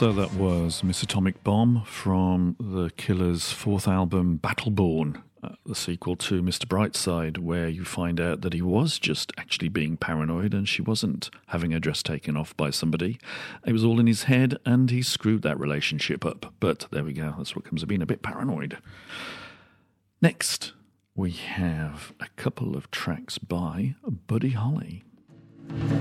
So that was Miss Atomic Bomb from The Killer's fourth album, Battleborn, the sequel to Mr. Brightside, where you find out that he was just actually being paranoid and she wasn't having her dress taken off by somebody. It was all in his head and he screwed that relationship up. But there we go, that's what comes of being a bit paranoid. Next, we have a couple of tracks by Buddy Holly.